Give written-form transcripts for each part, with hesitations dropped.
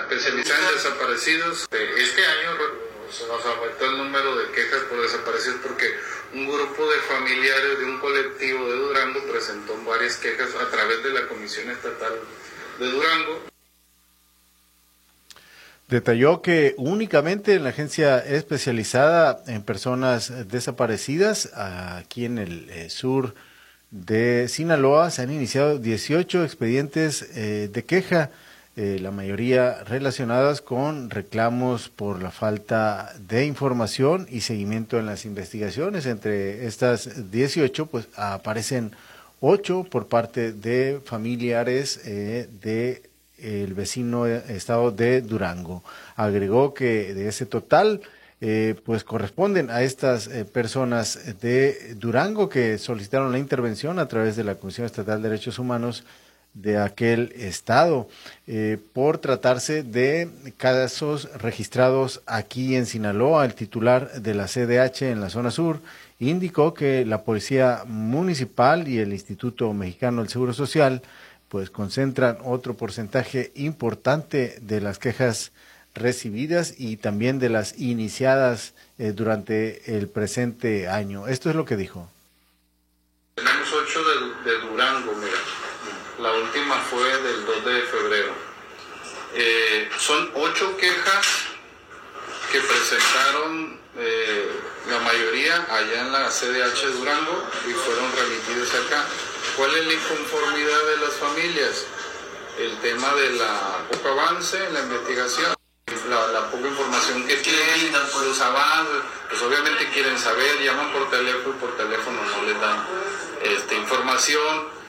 especializada en desaparecidos. Este año se nos aumentó el número de quejas por desaparecidos porque un grupo de familiares de un colectivo de Durango presentó varias quejas a través de la Comisión Estatal de Durango. Detalló que únicamente en la agencia especializada en personas desaparecidas, aquí en el sur de Sinaloa, se han iniciado 18 expedientes de queja, la mayoría relacionadas con reclamos por la falta de información y seguimiento en las investigaciones. Entre estas 18, pues aparecen 8 por parte de familiares de el vecino estado de Durango. Agregó que de ese total, pues corresponden a estas personas de Durango que solicitaron la intervención a través de la Comisión Estatal de Derechos Humanos de aquel estado, por tratarse de casos registrados aquí en Sinaloa. El titular de la CDH en la zona sur indicó que la Policía Municipal y el Instituto Mexicano del Seguro Social pues concentran otro porcentaje importante de las quejas recibidas y también de las iniciadas durante el presente año. Esto es lo que dijo. Tenemos 8 de Durango, mira. La última fue del 2 de febrero. Son 8 quejas que presentaron la mayoría allá en la CDH de Durango y fueron remitidos acá. ¿Cuál es la inconformidad de las familias? El tema de la poco avance en la investigación, la poca información que tienen, los avances, pues obviamente quieren saber, llaman por teléfono y por teléfono no les dan información.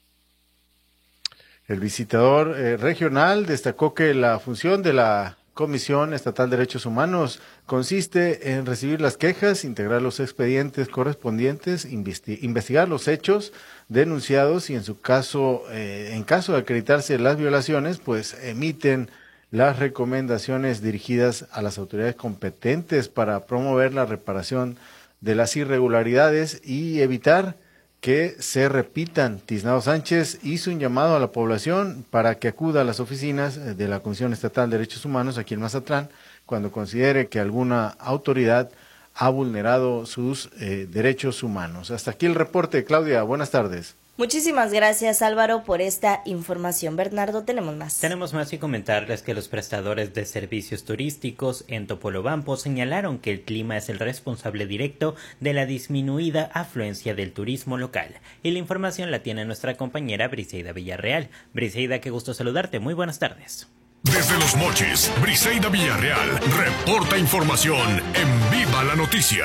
El visitador regional destacó que la función de la Comisión Estatal de Derechos Humanos consiste en recibir las quejas, integrar los expedientes correspondientes, investigar los hechos denunciados y en caso de acreditarse las violaciones, pues emiten las recomendaciones dirigidas a las autoridades competentes para promover la reparación de las irregularidades y evitar que se repitan. Tiznado Sánchez hizo un llamado a la población para que acuda a las oficinas de la Comisión Estatal de Derechos Humanos aquí en Mazatlán cuando considere que alguna autoridad ha vulnerado sus derechos humanos. Hasta aquí el reporte. Claudia, buenas tardes. Muchísimas gracias, Álvaro, por esta información. Bernardo, tenemos más. Tenemos más y comentarles que los prestadores de servicios turísticos en Topolobampo señalaron que el clima es el responsable directo de la disminuida afluencia del turismo local. Y la información la tiene nuestra compañera Briseida Villarreal. Briseida, qué gusto saludarte. Muy buenas tardes. Desde Los Mochis, Briseida Villarreal reporta información en Viva la Noticia.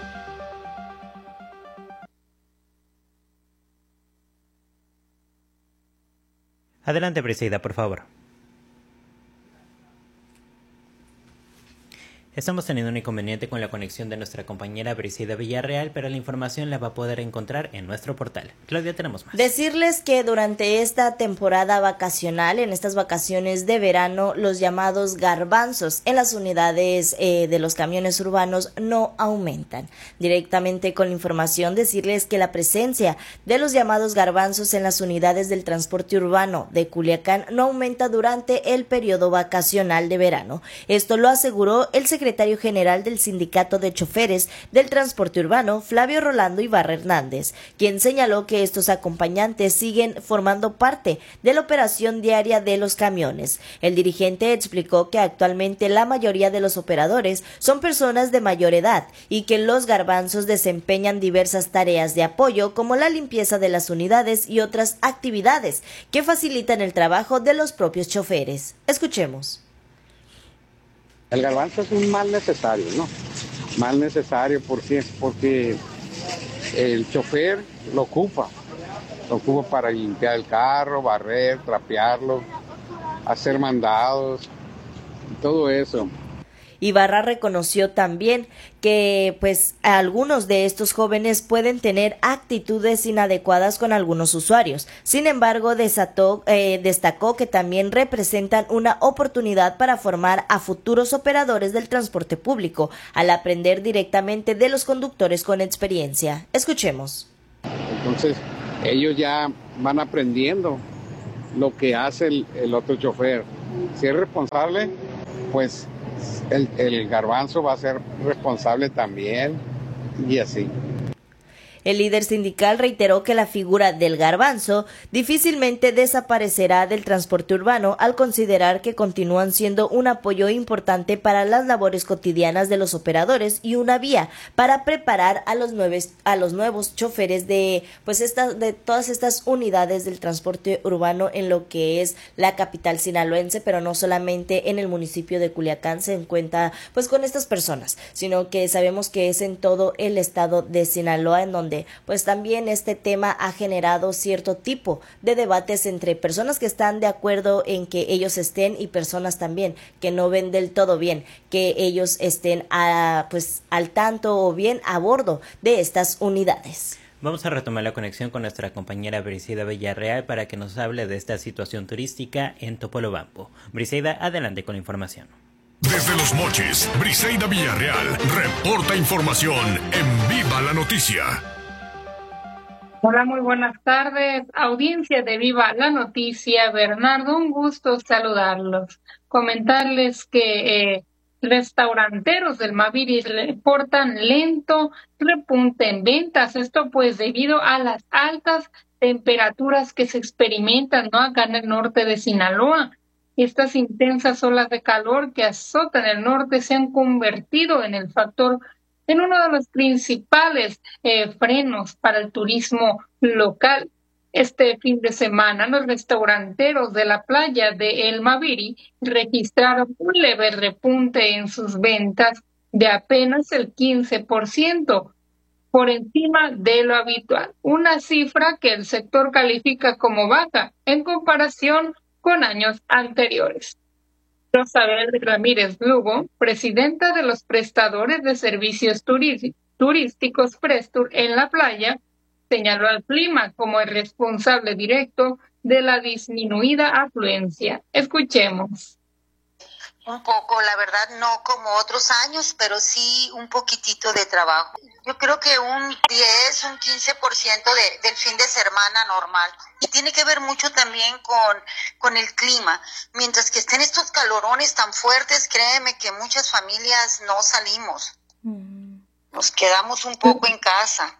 Adelante, Briseida, por favor. Estamos teniendo un inconveniente con la conexión de nuestra compañera Briseida Villarreal, pero la información la va a poder encontrar en nuestro portal. Claudia, tenemos más. Decirles que durante esta temporada vacacional, en estas vacaciones de verano, los llamados garbanzos en las unidades de los camiones urbanos no aumentan. Directamente con la información, decirles que la presencia de los llamados garbanzos en las unidades del transporte urbano de Culiacán no aumenta durante el periodo vacacional de verano. Esto lo aseguró el secretario general del Sindicato de Choferes del Transporte Urbano, Flavio Rolando Ibarra Hernández, quien señaló que estos acompañantes siguen formando parte de la operación diaria de los camiones. El dirigente explicó que actualmente la mayoría de los operadores son personas de mayor edad y que los garbanzos desempeñan diversas tareas de apoyo como la limpieza de las unidades y otras actividades que facilitan el trabajo de los propios choferes. Escuchemos. El garbanzo es un mal necesario, ¿no? Mal necesario, ¿por qué? Porque el chofer lo ocupa para limpiar el carro, barrer, trapearlo, hacer mandados, todo eso. Ibarra reconoció también que algunos de estos jóvenes pueden tener actitudes inadecuadas con algunos usuarios. Sin embargo, destacó que también representan una oportunidad para formar a futuros operadores del transporte público al aprender directamente de los conductores con experiencia. Escuchemos. Entonces, ellos ya van aprendiendo lo que hace el otro chofer. Si es responsable, pues el garbanzo va a ser responsable también, y así. El líder sindical reiteró que la figura del garbanzo difícilmente desaparecerá del transporte urbano al considerar que continúan siendo un apoyo importante para las labores cotidianas de los operadores y una vía para preparar a los nuevos choferes de todas estas unidades del transporte urbano en lo que es la capital sinaloense, pero no solamente en el municipio de Culiacán se encuentra pues con estas personas, sino que sabemos que es en todo el estado de Sinaloa, en donde pues también este tema ha generado cierto tipo de debates entre personas que están de acuerdo en que ellos estén y personas también que no ven del todo bien que ellos estén al tanto o bien a bordo de estas unidades. Vamos a retomar la conexión con nuestra compañera Briseida Villarreal para que nos hable de esta situación turística en Topolobampo. Briseida, adelante con la información. Desde Los Mochis, Briseida Villarreal reporta información en Viva la Noticia. Hola, muy buenas tardes, audiencia de Viva la Noticia. Bernardo, un gusto saludarlos. Comentarles que restauranteros del Maviri reportan lento repunte en ventas. Esto pues debido a las altas temperaturas que se experimentan, ¿no?, acá en el norte de Sinaloa. Estas intensas olas de calor que azotan el norte se han convertido en uno de los principales frenos para el turismo local. Este fin de semana, los restauranteros de la playa de El Maviri registraron un leve repunte en sus ventas de apenas el 15%, por encima de lo habitual, una cifra que el sector califica como baja en comparación con años anteriores. Rosabel Ramírez Lugo, presidenta de los prestadores de servicios turísticos Prestur en la playa, señaló al clima como el responsable directo de la disminuida afluencia. Escuchemos. Un poco, la verdad, no como otros años, pero sí un poquitito de trabajo. Yo creo que un 10, un 15% del fin de semana normal. Y tiene que ver mucho también con el clima. Mientras que estén estos calorones tan fuertes, créeme que muchas familias no salimos. Nos quedamos un poco en casa.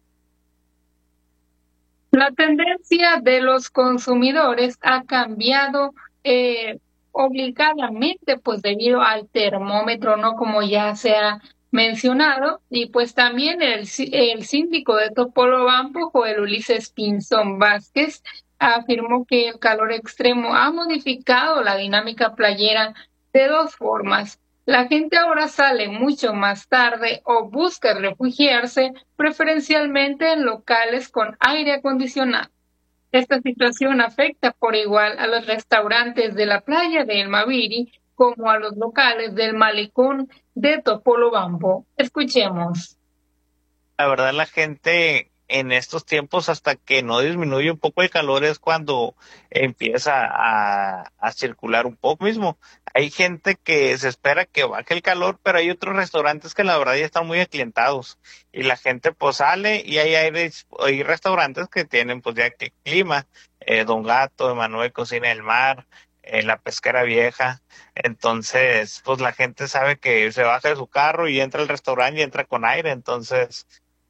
La tendencia de los consumidores ha cambiado obligadamente, pues debido al termómetro, ¿no?, como ya se ha mencionado, y pues también el síndico de Topolobampo, Joel Ulises Pinzón Vázquez, afirmó que el calor extremo ha modificado la dinámica playera de dos formas. La gente ahora sale mucho más tarde o busca refugiarse preferencialmente en locales con aire acondicionado. Esta situación afecta por igual a los restaurantes de la playa de El Maviri como a los locales del malecón de Topolobampo. Escuchemos. La verdad, la gente en estos tiempos, hasta que no disminuye un poco el calor, es cuando empieza a circular un poco mismo. Hay gente que se espera que baje el calor, pero hay otros restaurantes que la verdad ya están muy aclientados. Y la gente pues sale y hay restaurantes que tienen pues ya que clima, Don Gato, Emanuel Cocina del Mar, La Pesquera Vieja. Entonces pues la gente sabe que se baja de su carro y entra al restaurante y entra con aire, entonces...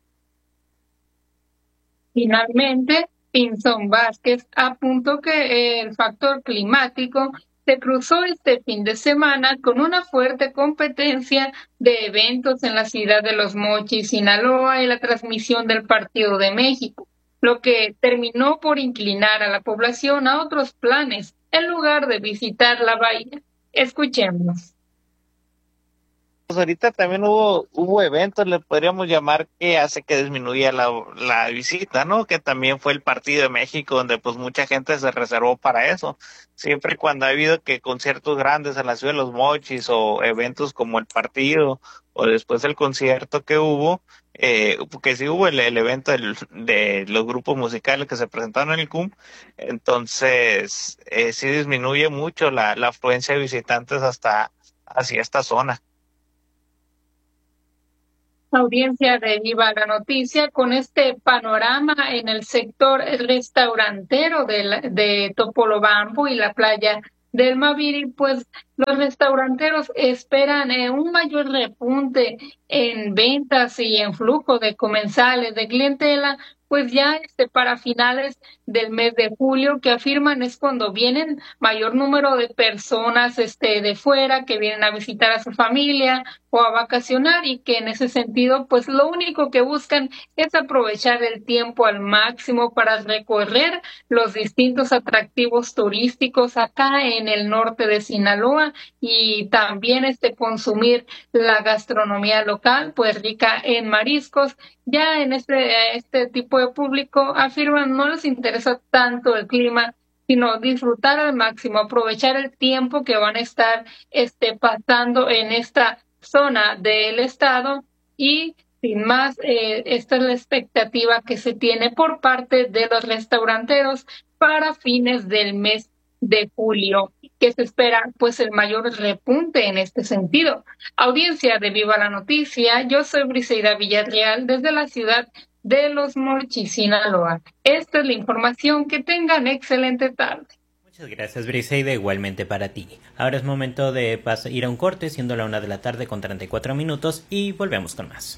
Finalmente, Pinzón Vázquez apuntó que el factor climático se cruzó este fin de semana con una fuerte competencia de eventos en la ciudad de Los Mochis, Sinaloa, y la transmisión del Partido de México, lo que terminó por inclinar a la población a otros planes en lugar de visitar la bahía. Escuchemos. Pues ahorita también hubo eventos, le podríamos llamar, que hace que disminuya la visita, ¿no? Que también fue el Partido de México, donde pues mucha gente se reservó para eso. Siempre cuando ha habido que conciertos grandes en la ciudad de Los Mochis o eventos como el partido o después el concierto que hubo, porque sí hubo el evento de los grupos musicales que se presentaron en el CUM, entonces sí disminuye mucho la afluencia de visitantes hacia esta zona. Audiencia de Viva la Noticia, con este panorama en el sector restaurantero de Topolobampo y la playa del Maviri, pues los restauranteros esperan un mayor repunte en ventas y en flujo de comensales, de clientela, pues ya para finales del mes de julio, que afirman es cuando vienen mayor número de personas de fuera que vienen a visitar a su familia o a vacacionar, y que en ese sentido pues lo único que buscan es aprovechar el tiempo al máximo para recorrer los distintos atractivos turísticos acá en el norte de Sinaloa, y también consumir la gastronomía local, pues rica en mariscos. Ya en este tipo de público afirman no les interesa tanto el clima, sino disfrutar al máximo, aprovechar el tiempo que van a estar pasando en esta zona del estado. Y sin más, esta es la expectativa que se tiene por parte de los restauranteros para fines del mes de julio, que se espera pues el mayor repunte en este sentido. Audiencia de Viva la Noticia, yo soy Briseida Villarreal desde la ciudad de Los Mochis, Sinaloa. Esta es la información, que tengan excelente tarde. Muchas gracias, Briseida, igualmente para ti. Ahora es momento de ir a un corte, siendo la 1:34 y volvemos con más.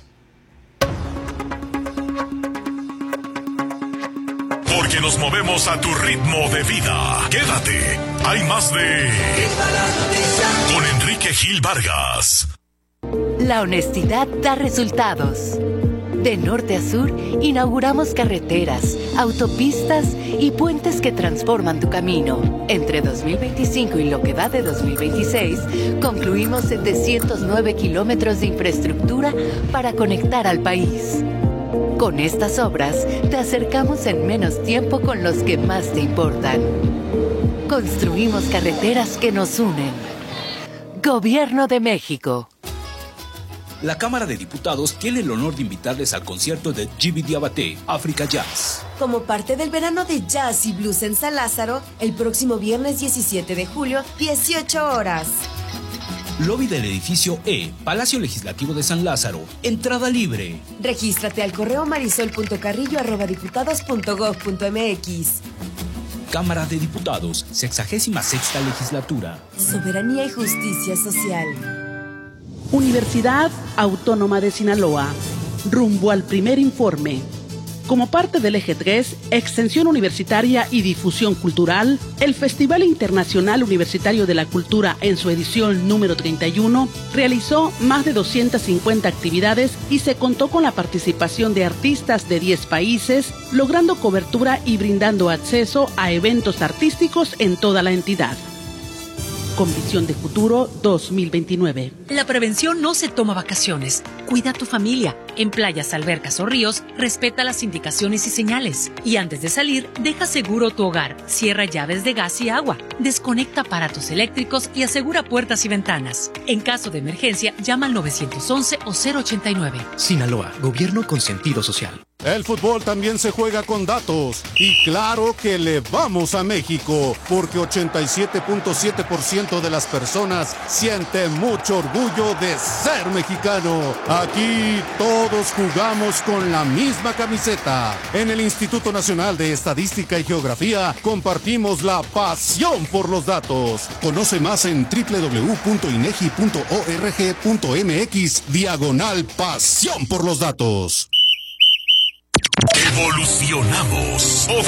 Porque nos movemos a tu ritmo de vida. Quédate. Hay más de con Enrique Gil Vargas. La honestidad da resultados. De norte a sur, inauguramos carreteras, autopistas y puentes que transforman tu camino. Entre 2025 y lo que va de 2026, concluimos 709 kilómetros de infraestructura para conectar al país. Con estas obras, te acercamos en menos tiempo con los que más te importan. Construimos carreteras que nos unen. Gobierno de México. La Cámara de Diputados tiene el honor de invitarles al concierto de Djiby Diabaté, Africa Jazz. Como parte del verano de jazz y blues en San Lázaro, el próximo viernes 17 de julio, 18 horas. Lobby del edificio E, Palacio Legislativo de San Lázaro. Entrada libre. Regístrate al correo marisol.carrillo@diputados.gov.mx. Cámara de Diputados, 66ª Legislatura. Soberanía y justicia social. Universidad Autónoma de Sinaloa. Rumbo al primer informe. Como parte del Eje 3, Extensión Universitaria y Difusión Cultural, el Festival Internacional Universitario de la Cultura en su edición número 31 realizó más de 250 actividades y se contó con la participación de artistas de 10 países, logrando cobertura y brindando acceso a eventos artísticos en toda la entidad. Con visión de futuro 2029. La prevención no se toma vacaciones. Cuida a tu familia. En playas, albercas o ríos, respeta las indicaciones y señales. Y antes de salir, deja seguro tu hogar. Cierra llaves de gas y agua. Desconecta aparatos eléctricos y asegura puertas y ventanas. En caso de emergencia, llama al 911 o 089. Sinaloa, gobierno con sentido social. El fútbol también se juega con datos. Y claro que le vamos a México, porque 87.7% de las personas siente mucho orgullo de ser mexicano. Aquí todos jugamos con la misma camiseta. En el Instituto Nacional de Estadística y Geografía compartimos la pasión por los datos. Conoce más en www.inegi.org.mx/pasión por los datos. Evolucionamos.